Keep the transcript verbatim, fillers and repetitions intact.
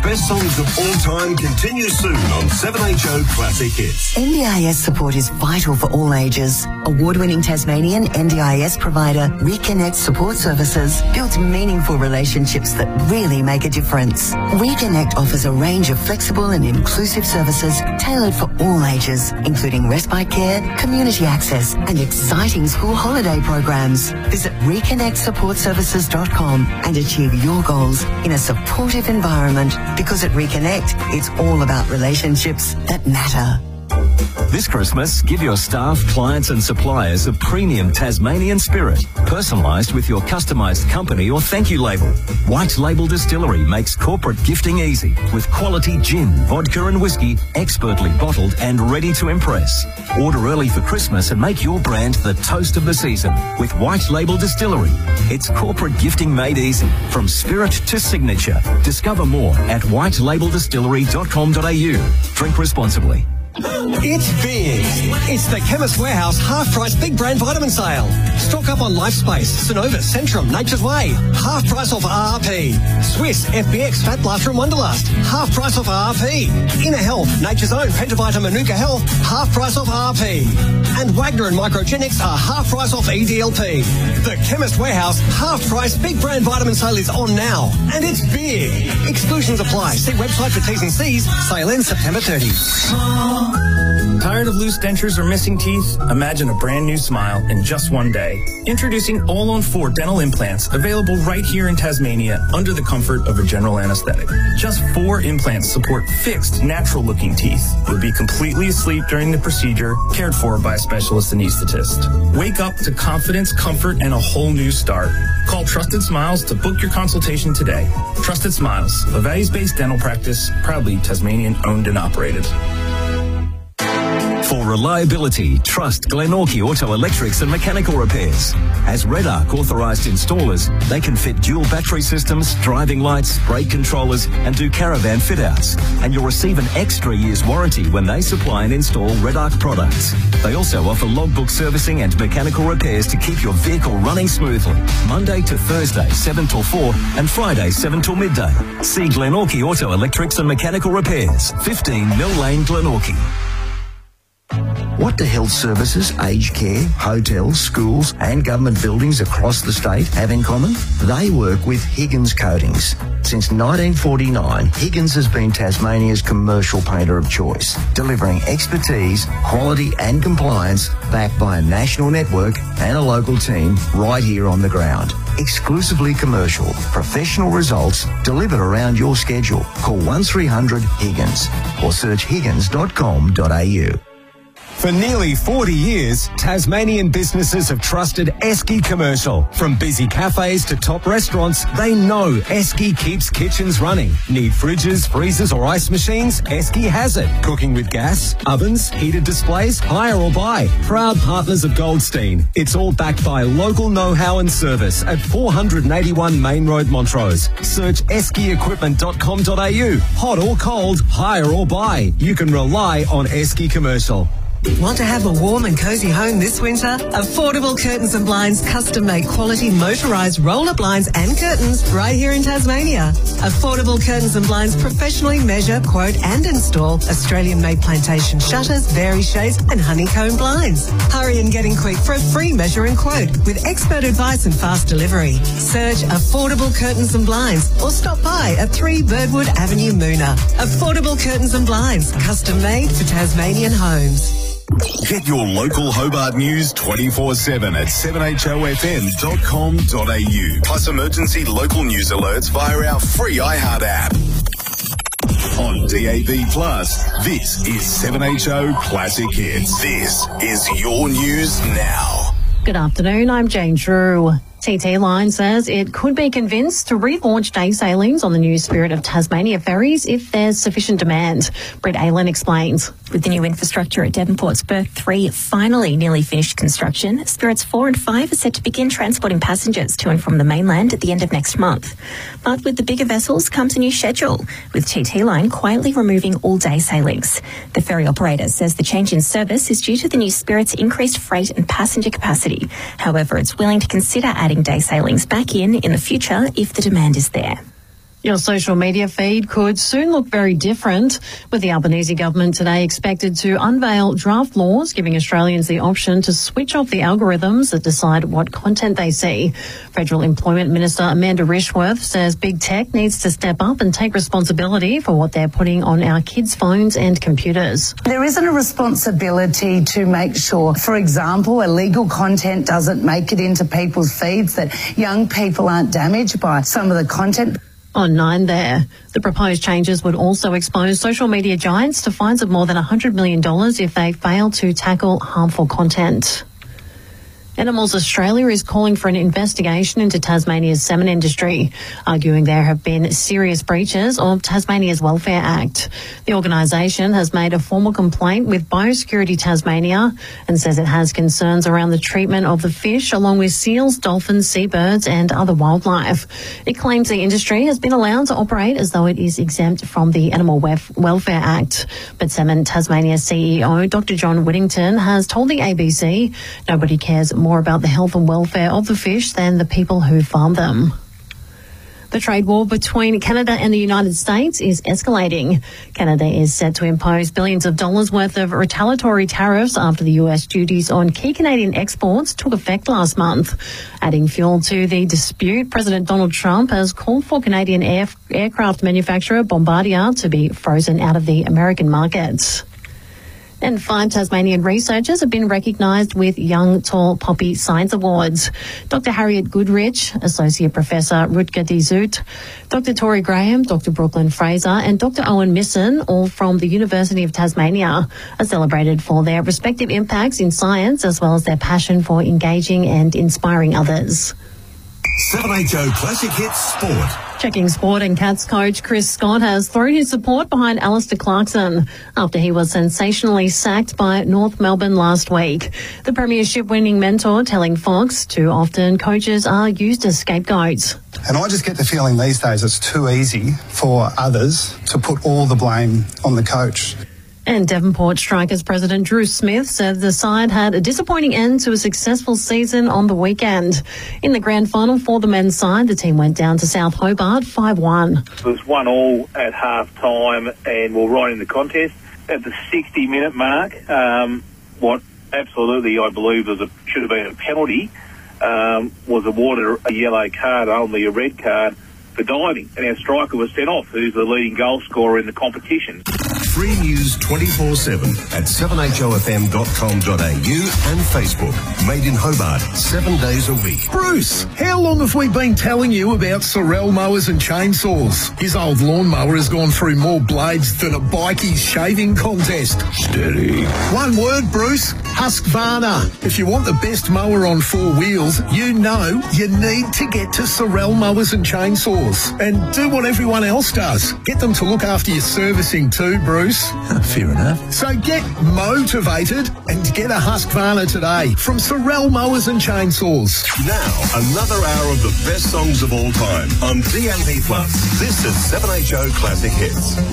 best songs of all time continues soon on seven H O Classic Hits. N D I S support is vital for all ages. Award-winning Tasmanian N D I S provider Reconnect Support Services builds meaningful relationships that really make a difference. Reconnect offers a range of flexible and inclusive services tailored for all ages, including respite care, community access, and exciting school holiday programs. Visit reconnect support services dot com and achieve your goals in a supportive environment, because at Reconnect, it's all about relationships that matter. This Christmas, give your staff, clients and suppliers a premium Tasmanian spirit, personalised with your customised company or thank you label. White Label Distillery makes corporate gifting easy with quality gin, vodka and whiskey, expertly bottled and ready to impress. Order early for Christmas and make your brand the toast of the season with White Label Distillery. It's corporate gifting made easy, from spirit to signature. Discover more at white label distillery dot com dot a u. Drink responsibly. It's big. It's the Chemist Warehouse half-price big brand vitamin sale. Stock up on Lifespace, Synovus, Centrum, Nature's Way. Half price off R R P. Swiss, F B X, Fat Blaster and Wonderlust. Half price off R R P. Inner Health, Nature's Own, Pentavita, Manuka Health. Half price off R R P. And Wagner and Microgenics are half price off E D L P. The Chemist Warehouse half-price big brand vitamin sale is on now. And it's big. Exclusions apply. See website for T's and C's. Sale ends September thirtieth. Tired of loose dentures or missing teeth? Imagine a brand new smile in just one day. Introducing All on four dental implants, available right here in Tasmania under the comfort of a general anesthetic. Just four implants support fixed, natural-looking teeth. You'll be completely asleep during the procedure, cared for by a specialist anaesthetist. Wake up to confidence, comfort, and a whole new start. Call Trusted Smiles to book your consultation today. Trusted Smiles, a values-based dental practice, proudly Tasmanian-owned and operated. For reliability, trust Glenorchy Auto Electrics and Mechanical Repairs. As Red Arc authorised installers, they can fit dual battery systems, driving lights, brake controllers and do caravan fit-outs. And you'll receive an extra year's warranty when they supply and install Red Arc products. They also offer logbook servicing and mechanical repairs to keep your vehicle running smoothly. Monday to Thursday, seven till four and Friday, seven till midday. See Glenorchy Auto Electrics and Mechanical Repairs, fifteen Mill Lane, Glenorchy. What do health services, aged care, hotels, schools and government buildings across the state have in common? They work with Higgins Coatings. Since nineteen forty-nine, Higgins has been Tasmania's commercial painter of choice, delivering expertise, quality and compliance backed by a national network and a local team right here on the ground. Exclusively commercial, professional results delivered around your schedule. Call one three hundred Higgins or search higgins dot com dot a u. For nearly forty years, Tasmanian businesses have trusted Esky Commercial. From busy cafes to top restaurants, they know Esky keeps kitchens running. Need fridges, freezers or ice machines? Esky has it. Cooking with gas, ovens, heated displays, hire or buy. Proud partners of Goldstein. It's all backed by local know-how and service at four eighty-one Main Road, Montrose. Search esky equipment dot com dot a u. Hot or cold, hire or buy. You can rely on Esky Commercial. Want to have a warm and cosy home this winter? Affordable Curtains and Blinds custom-made quality motorised roller blinds and curtains right here in Tasmania. Affordable Curtains and Blinds professionally measure, quote and install Australian-made plantation shutters, vary shades and honeycomb blinds. Hurry and get in quick for a free measure and quote with expert advice and fast delivery. Search Affordable Curtains and Blinds or stop by at three Birdwood Avenue, Moona. Affordable Curtains and Blinds, custom-made for Tasmanian homes. Get your local Hobart news twenty-four seven at seven h o f m dot com dot a u. Plus emergency local news alerts via our free iHeart app. On D A B Plus, this is seven H O Classic Hits. This is your news now. Good afternoon, I'm Jane Drew. T T Line says it could be convinced to relaunch day sailings on the new Spirit of Tasmania ferries if there's sufficient demand. Britt Aylen explains. With the new infrastructure at Devonport's Berth three finally nearly finished construction, Spirits four and five are set to begin transporting passengers to and from the mainland at the end of next month. But with the bigger vessels comes a new schedule, with T T Line quietly removing all day sailings. The ferry operator says the change in service is due to the new Spirit's increased freight and passenger capacity. However, it's willing to consider adding day sailings back in in the future if the demand is there. Your social media feed could soon look very different, with the Albanese government today expected to unveil draft laws giving Australians the option to switch off the algorithms that decide what content they see. Federal Employment Minister Amanda Rishworth says big tech needs to step up and take responsibility for what they're putting on our kids' phones and computers. There isn't a responsibility to make sure, for example, illegal content doesn't make it into people's feeds, that young people aren't damaged by some of the content. On Nine there, the proposed changes would also expose social media giants to fines of more than one hundred million dollars if they fail to tackle harmful content. Animals Australia is calling for an investigation into Tasmania's salmon industry, arguing there have been serious breaches of Tasmania's Welfare Act. The organisation has made a formal complaint with Biosecurity Tasmania and says it has concerns around the treatment of the fish along with seals, dolphins, seabirds and other wildlife. It claims the industry has been allowed to operate as though it is exempt from the Animal Wef- Welfare Act. But Salmon Tasmania C E O Doctor John Whittington has told the A B C nobody cares more about the health and welfare of the fish than the people who farm them. The trade war between Canada and the United States is escalating. Canada is set to impose billions of dollars worth of retaliatory tariffs after the U S duties on key Canadian exports took effect last month. Adding fuel to the dispute, President Donald Trump has called for Canadian air- aircraft manufacturer Bombardier to be frozen out of the American market. And five Tasmanian researchers have been recognised with Young Tall Poppy Science Awards. Doctor Harriet Goodrich, Associate Professor Rutger de Zoot, Doctor Tori Graham, Doctor Brooklyn Fraser and Doctor Owen Misson, all from the University of Tasmania, are celebrated for their respective impacts in science as well as their passion for engaging and inspiring others. seven H O Classic Hits Sport. Checking sport, and Cats coach Chris Scott has thrown his support behind Alistair Clarkson after he was sensationally sacked by North Melbourne last week. The premiership winning mentor telling Fox too often coaches are used as scapegoats. And I just get the feeling these days it's too easy for others to put all the blame on the coach. And Devonport Strikers president Drew Smith said the side had a disappointing end to a successful season on the weekend. In the grand final for the men's side, the team went down to South Hobart five one. It was one all at half time and we're right in the contest. At the sixty minute mark, um, what absolutely I believe was a, should have been a penalty, um, was awarded a yellow card, only a red card, for diving. And our striker was sent off, who's the leading goal scorer in the competition. Free news twenty-four seven at seven H O F M dot com dot A U and Facebook. Made in Hobart, seven days a week. Bruce, how long have we been telling you about Sorel mowers and chainsaws? His old lawnmower has gone through more blades than a bikies shaving contest. Steady. One word, Bruce. Husqvarna. If you want the best mower on four wheels, you know you need to get to Sorel mowers and chainsaws. And do what everyone else does. Get them to look after your servicing too, Bruce. Fair enough. So get motivated and get a Husqvarna today from Sorel Mowers and Chainsaws. Now, another hour of the best songs of all time on D A B plus. This is seven H O Classic Hits.